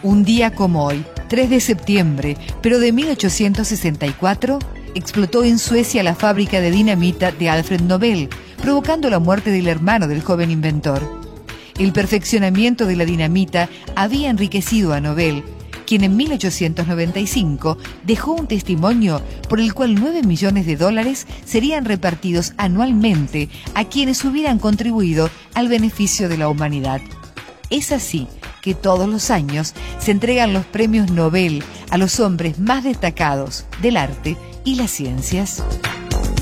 Un día como hoy, 3 de septiembre, pero de 1864, explotó en Suecia la fábrica de dinamita de Alfred Nobel, provocando la muerte del hermano del joven inventor. El perfeccionamiento de la dinamita había enriquecido a Nobel, quien en 1895 dejó un testimonio por el cual $9 millones serían repartidos anualmente a quienes hubieran contribuido al beneficio de la humanidad. Es así que todos los años se entregan los premios Nobel a los hombres más destacados del arte y las ciencias.